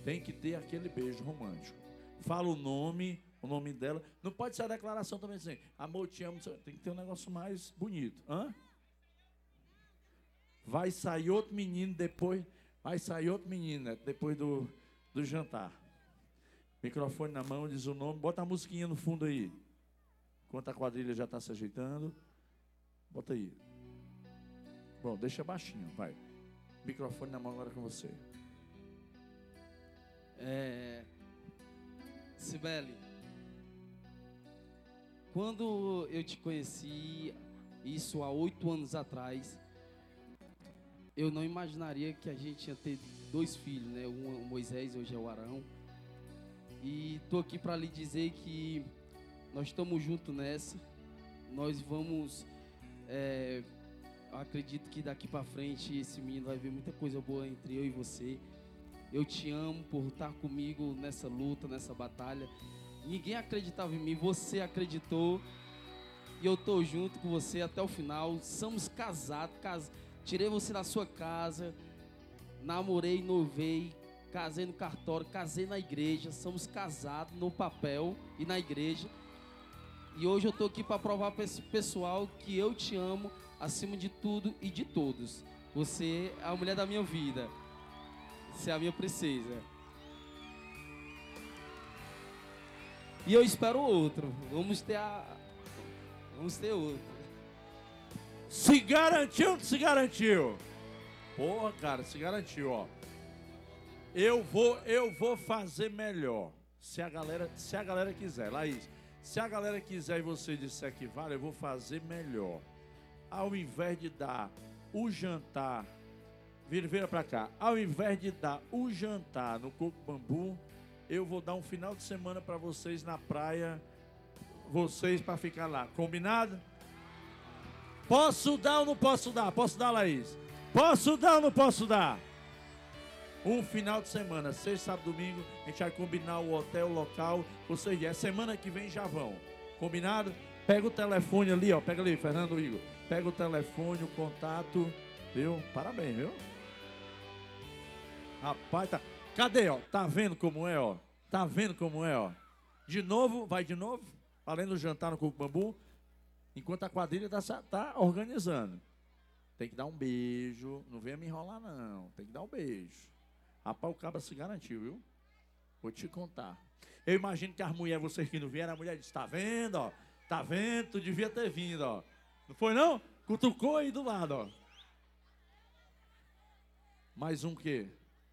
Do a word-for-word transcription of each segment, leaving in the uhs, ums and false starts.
Tem que ter aquele beijo romântico. Fala o nome, o nome dela. Não pode ser a declaração também assim, amor, te amo. Tem que ter um negócio mais bonito. Hã? Vai sair outro menino depois. Vai sair outro menino, né? Depois do, do jantar. Microfone na mão, diz o nome. Bota a musiquinha no fundo aí. Enquanto a quadrilha já está se ajeitando. Bota aí. Bom, deixa baixinho, vai. Microfone na mão agora com você. É... Cibele, quando eu te conheci, isso há oito anos atrás, eu não imaginaria que a gente ia ter dois filhos, né? Um é o Moisés, hoje é o Arão. E tô aqui para lhe dizer que nós estamos juntos nessa. Nós vamos, é, eu acredito que daqui para frente esse menino vai ver muita coisa boa entre eu e você. Eu te amo por estar comigo nessa luta, nessa batalha. Ninguém acreditava em mim, você acreditou. E eu tô junto com você até o final. Somos casados, cas... tirei você da sua casa, namorei, noivei, casei no cartório, casei na igreja. Somos casados no papel e na igreja. E hoje eu tô aqui para provar para esse pessoal que eu te amo acima de tudo e de todos. Você é a mulher da minha vida. Você é a minha princesa. E eu espero outro. Vamos ter a... Vamos ter outro. Se garantiu, se garantiu. Porra, cara, se garantiu, ó. Eu vou, eu vou fazer melhor. Se a galera, se a galera quiser, Laís. Se a galera quiser e você disser que vale, eu vou fazer melhor. Ao invés de dar o jantar, vira, vira pra cá. Ao invés de dar o jantar no Coco Bambu, eu vou dar um final de semana pra vocês na praia. Vocês pra ficar lá. Combinado? Posso dar ou não posso dar? Posso dar, Laís? Posso dar ou não posso dar? Um final de semana, sexta, sábado, domingo, a gente vai combinar o hotel, o local. Ou seja, é semana que vem já vão. Combinado? Pega o telefone ali, ó. Pega ali, Fernando Igor. Pega o telefone, o contato. Viu? Parabéns, viu? Rapaz, tá. Cadê, ó? Tá vendo como é, ó? Tá vendo como é, ó? De novo, vai de novo. Além do jantar no Coco Bambu. Enquanto a quadrilha tá, tá organizando. Tem que dar um beijo. Não venha me enrolar, não. Tem que dar um beijo. Rapaz, o cabra se garantiu, viu? Vou te contar. Eu imagino que as mulheres, vocês que não vieram, a mulher disse, tá vendo, ó? Tá vendo? Tu devia ter vindo, ó. Não foi, não? Cutucou aí do lado, ó. Mais um quê?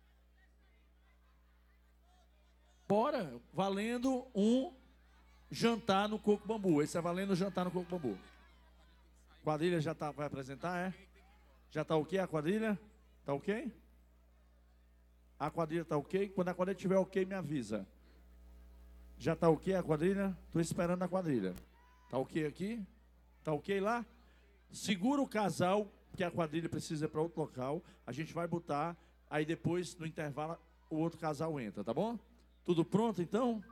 Bora, valendo um jantar no Coco Bambu. Esse é valendo um jantar no Coco Bambu. Quadrilha já tá, vai apresentar, é? Já tá ok a quadrilha? Tá ok? A quadrilha tá ok? Quando a quadrilha estiver ok, me avisa. Já tá ok a quadrilha? Tô esperando a quadrilha. Tá ok aqui? Tá ok lá? Segura o casal, que a quadrilha precisa ir para outro local. A gente vai botar, aí depois, no intervalo, o outro casal entra, tá bom? Tudo pronto, então?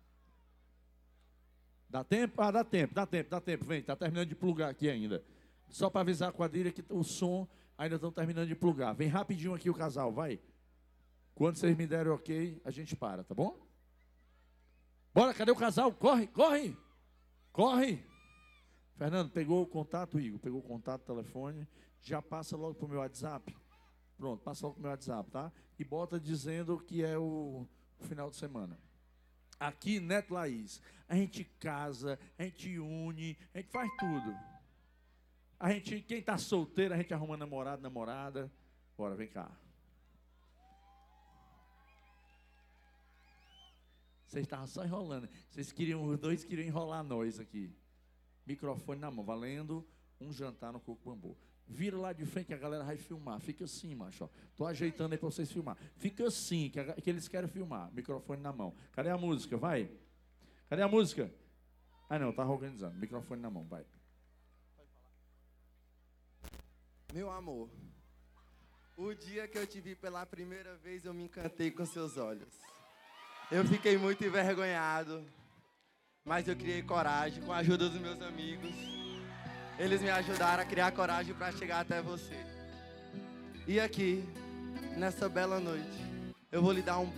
Dá tempo? Ah, dá tempo, dá tempo, dá tempo. Vem, tá terminando de plugar aqui ainda. Só para avisar a quadrilha que o som ainda estão terminando de plugar. Vem rapidinho aqui o casal, vai. Quando vocês me derem ok, a gente para, tá bom? Bora, cadê o casal? Corre, corre! Corre! Fernando, pegou o contato, Igor? Pegou o contato, telefone. Já passa logo pro meu WhatsApp. Pronto, passa logo pro meu WhatsApp, tá? E bota dizendo que é o, o final de semana. Aqui, Neto Laís, a gente casa, a gente une, a gente faz tudo. A gente, quem tá solteiro, a gente arruma namorado, namorada. Bora, vem cá. Vocês estavam só enrolando. Vocês queriam, os dois queriam enrolar nós aqui. Microfone na mão, valendo um jantar no Coco Bambu. Vira lá de frente que a galera vai filmar. Fica assim, macho. Ó. Tô ajeitando aí pra vocês filmar. Fica assim, que, a, que eles querem filmar. Microfone na mão. Cadê a música? Vai. Cadê a música? Ah, não, tá organizando. Microfone na mão, vai. Meu amor, o dia que eu te vi pela primeira vez, eu me encantei com seus olhos. Eu fiquei muito envergonhado, mas eu criei coragem com a ajuda dos meus amigos. Eles me ajudaram a criar coragem para chegar até você. E aqui, nessa bela noite, eu vou lhe dar um